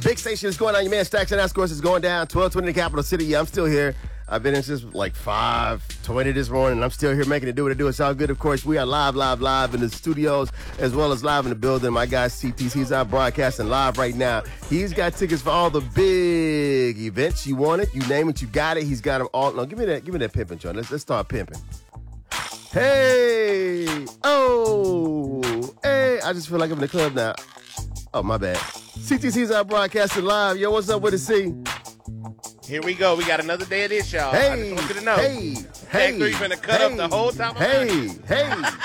big station is going on. Your man Stacks and Course is going down. 1220 in the capital city. Yeah, I'm still here. I've been in since like 5:20 this morning, and I'm still here making it do what it do. It's all good, of course. We are live in the studios as well as live in the building. My guy CTC, he's out broadcasting live right now. He's got tickets for all the big events. You want it, you name it, you got it. He's got them all. No, give me that pimping, John. Let's start pimping. Hey, hey! I just feel like I'm in the club now. Oh, my bad. CTC's out broadcasting live. Yo, what's up with the C? Here we go. We got another day of this, y'all. Hey, I just want you to know. Hey, Factory finna cut up the whole top of Hey,